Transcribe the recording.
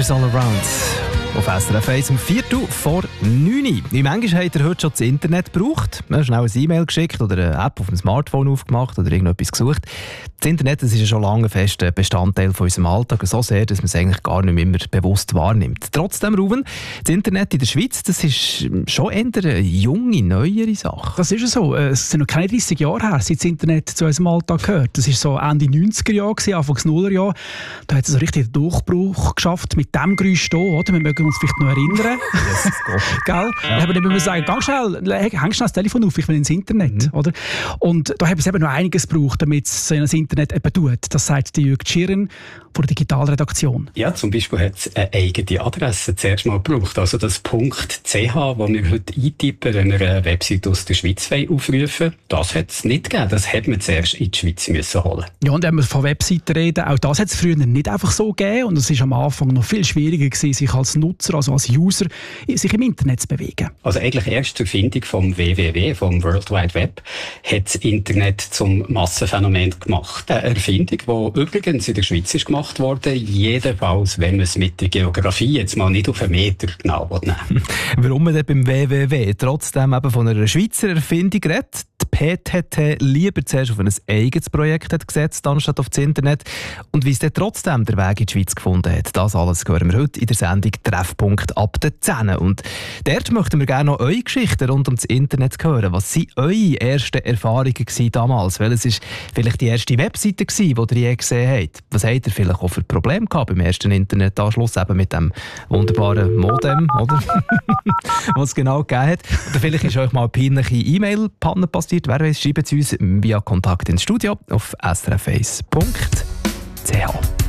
Lovers All Around. Auf SRF 1 um 8:04. Wie manchmal habt ihr heute schon das Internet gebraucht? Schnell eine E-Mail geschickt oder eine App auf dem Smartphone aufgemacht oder irgendetwas gesucht. Das Internet, das ist ja schon lange fest ein Bestandteil von unserem Alltag, so sehr, dass man es eigentlich gar nicht mehr immer bewusst wahrnimmt. Trotzdem, Ruben, das Internet in der Schweiz, das ist schon eher eine junge, neuere Sache. Das ist ja so. Es sind noch keine 30 Jahre her, seit das Internet zu unserem Alltag gehört. Das war so Ende 90er Jahre, Anfang 0er Jahre. Da hat es so richtig einen Durchbruch geschafft mit dem Geräusch hier, oder? Wir mögen uns vielleicht noch erinnern. Gell? Aber dann müssen wir sagen, ganz schnell, häng schnell das Telefon auf, ich will ins Internet. Oder? Und da haben es eben noch einiges gebraucht, damit es so ein Internet eben tut. Das sagt Jürg Tschirren von der Digitalredaktion. Ja, zum Beispiel hat es eine eigene Adresse zuerst mal gebraucht. Also das .ch, wo wir heute eintippen, wenn wir eine Website aus der Schweiz aufrufen, das hat es nicht gegeben. Das hat man zuerst in die Schweiz müssen holen. Ja, und wenn wir von Webseiten reden, auch das hat es früher nicht einfach so gegeben. Und es war am Anfang noch viel schwieriger gewesen, sich als Nutzer, also als User, sich im Internet zu bewegen. Also eigentlich erst zur Erfindung vom WWW, vom World Wide Web, hat das Internet zum Massenphänomen gemacht. Eine Erfindung, die übrigens in der Schweiz ist gemacht wurde, jedenfalls, wenn man es mit der Geografie jetzt mal nicht auf einen Meter genau nehmen. Warum man beim WWW trotzdem eben von einer Schweizer Erfindung redet? Die PTT lieber zuerst auf ein eigenes Projekt hat gesetzt, anstatt auf das Internet. Und wie es dann trotzdem der Weg in die Schweiz gefunden hat, das alles hören wir heute in der Sendung «Treffpunkt ab den 10». Und dort möchten wir gerne noch eure Geschichten rund um das Internet hören. Was waren eure ersten Erfahrungen damals? Welches war vielleicht die erste Webseite, die ihr je gesehen habt? Was habt ihr vielleicht auch für Probleme gehabt beim ersten Internetanschluss, eben mit dem wunderbaren Modem, oder? Was es genau gegeben hat? Oder vielleicht ist euch mal eine peinliche E-Mail-Panne passiert. Wer weiss, schreibt es uns via Kontakt ins Studio auf srf1.ch.